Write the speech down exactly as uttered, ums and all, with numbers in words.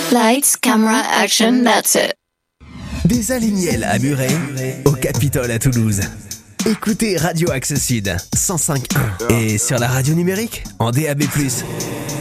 Lights, camera, action, that's it. Des Aliniels à Muret, au Capitole à Toulouse. Écoutez Radio Axe Sud cent cinq point un et sur la radio numérique en D A B plus.